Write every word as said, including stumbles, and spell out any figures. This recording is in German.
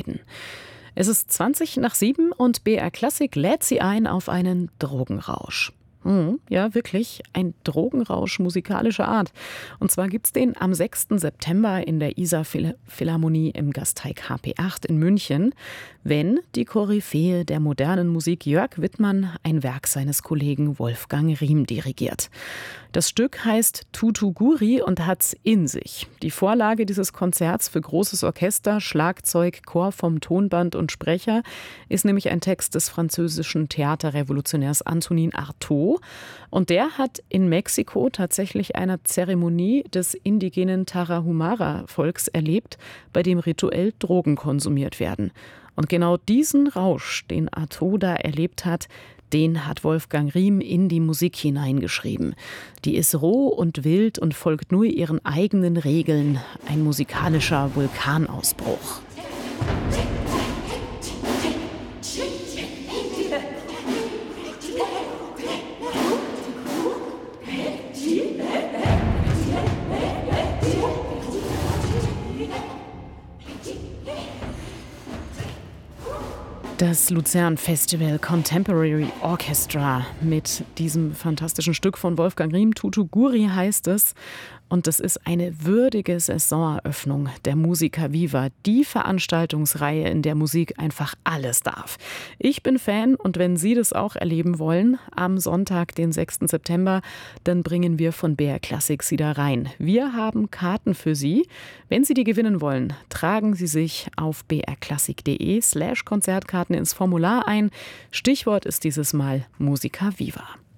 verabschieden. Es ist zwanzig nach sieben und B R Klassik lädt Sie ein auf einen Drogenrausch. Hm, ja, wirklich, ein Drogenrausch musikalischer Art. Und zwar gibt's den am sechsten September in der Isar Philharmonie im Gasteig H P acht in München, wenn die Koryphäe der modernen Musik Jörg Wittmann ein Werk seines Kollegen Wolfgang Riem dirigiert. Das Stück heißt Tutu Guri und hat's in sich. Die Vorlage dieses Konzerts für großes Orchester, Schlagzeug, Chor vom Tonband und Sprecher ist nämlich ein Text des französischen Theaterrevolutionärs Antonin Artaud. Und der hat in Mexiko tatsächlich einer Zeremonie des indigenen Tarahumara-Volks erlebt, bei dem rituell Drogen konsumiert werden. Und genau diesen Rausch, den Artaud da erlebt hat, den hat Wolfgang Riem in die Musik hineingeschrieben. Die ist roh und wild und folgt nur ihren eigenen Regeln. Ein musikalischer Vulkanausbruch. Das Luzern Festival Contemporary Orchestra mit diesem fantastischen Stück von Wolfgang Riem, Tutu Guri heißt es. Und das ist eine würdige Saisoneröffnung der Musica Viva, die Veranstaltungsreihe, in der Musik einfach alles darf. Ich bin Fan und wenn Sie das auch erleben wollen, am Sonntag, den sechsten September, dann bringen wir von B R Klassik Sie da rein. Wir haben Karten für Sie. Wenn Sie die gewinnen wollen, tragen Sie sich auf brklassik.de slash Konzertkarten ins Formular ein. Stichwort ist dieses Mal Musica Viva.